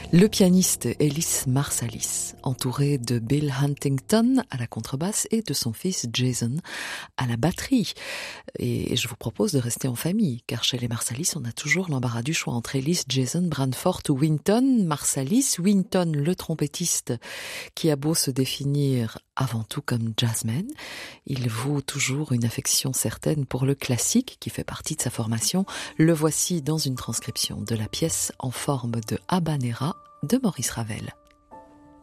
Le pianiste Ellis Marsalis, entouré de Bill Huntington à la contrebasse et de son fils Jason à la batterie. Et je vous propose de rester en famille, car chez les Marsalis, on a toujours l'embarras du choix entre Ellis, Jason, Branford ou Wynton. Marsalis, Wynton, le trompettiste, qui a beau se définir avant tout comme jazzman, il vaut toujours une affection certaine pour le classique qui fait partie de sa formation. Le voici dans une transcription de la pièce en forme de habanera de Maurice Ravel.